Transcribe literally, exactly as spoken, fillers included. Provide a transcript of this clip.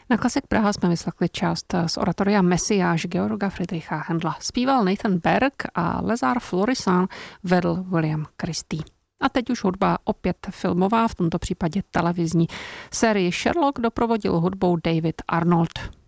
Na Klasik Praha jsme vyslechli část z oratoria Mesiáš Georga Friedricha Händla. Zpíval Nathan Berg a Lézard Florissant vedl William Christie. A teď už hudba opět filmová, v tomto případě televizní. Sérii Sherlock doprovodil hudbou David Arnold.